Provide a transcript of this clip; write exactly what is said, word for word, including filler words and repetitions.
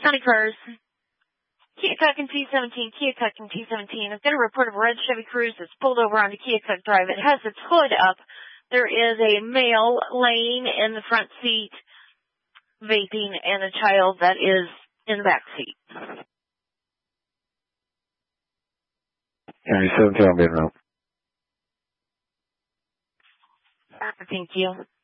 County cars. Keokuk and T seventeen, Keokuk and T seventeen. I've got a report of a red Chevy Cruze that's pulled over onto Keokuk Drive. It has its hood up. There is a male laying in the front seat, vaping, and a child that is in the back seat. County seventeen, I'll be in route. Thank you.